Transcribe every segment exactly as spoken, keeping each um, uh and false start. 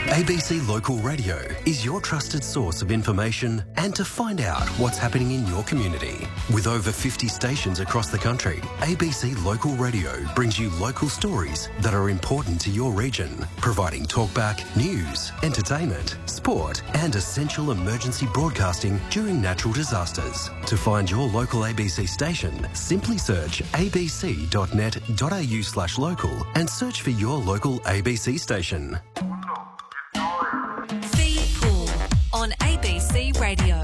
A B C Local Radio is your trusted source of information and to find out what's happening in your community. With over fifty stations across the country, A B C Local Radio brings you local stories that are important to your region, providing talkback, news, entertainment, sport and essential emergency broadcasting during natural disasters. To find your local A B C station, simply search abc.net.au slash local and search for your local A B C station. On A B C Radio.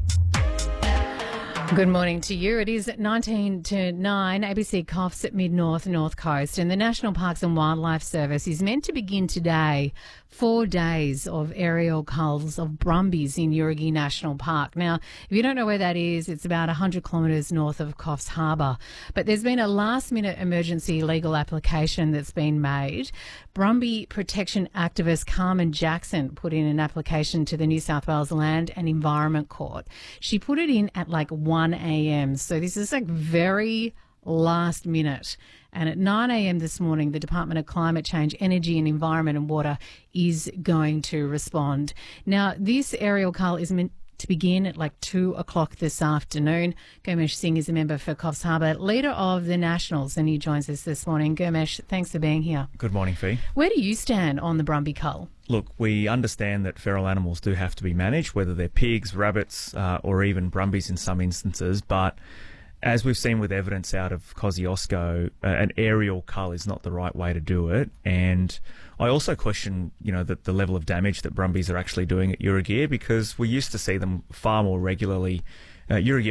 Good morning to you. It is nineteen to nine, A B C Coughs at Mid-North, North Coast, and the National Parks and Wildlife Service is meant to begin today four days of aerial culls of brumbies in Yoorigee National Park. Now, if you don't know where that is, it's about one hundred kilometres north of Coffs Harbour. But there's been a last-minute emergency legal application that's been made. Brumby protection activist Carmen Jackson put in an application to the New South Wales Land and Environment Court. She put it in at like one a.m. So this is like very last minute. And at nine a.m. this morning, the Department of Climate Change, Energy and Environment and Water is going to respond. Now, this aerial cull is meant to begin at like two o'clock this afternoon. Gurmesh Singh is a member for Coffs Harbour, leader of the Nationals, and he joins us this morning. Gurmesh, thanks for being here. Good morning, Fee. Where do you stand on the brumby cull? Look, we understand that feral animals do have to be managed, whether they're pigs, rabbits, uh, or even brumbies in some instances, but as we've seen with evidence out of Kosciuszko, uh, an aerial cull is not the right way to do it. And I also question, you know, the, the level of damage that brumbies are actually doing at Yoorigee, because we used to see them far more regularly. Uh, Yoorigee